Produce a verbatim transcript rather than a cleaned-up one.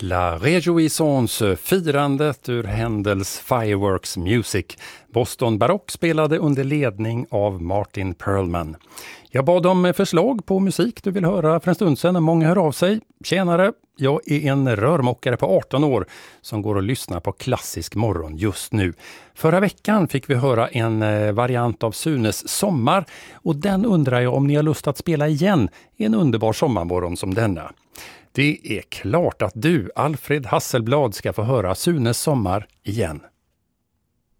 La Réjouissance, firandet ur Händels Fireworks Music. Boston Baroque spelade under ledning av Martin Perlman. Jag bad om förslag på musik du vill höra för en stund sedan. Många hör av sig. Tjänare, jag är en rörmokare på arton år som går och lyssnar på klassisk morgon just nu. Förra veckan fick vi höra en variant av Sunes Sommar och den undrar jag om ni har lust att spela igen i en underbar sommarmorgon som denna. Det är klart att du, Alfred Hasselblad, ska få höra Sunes Sommar igen.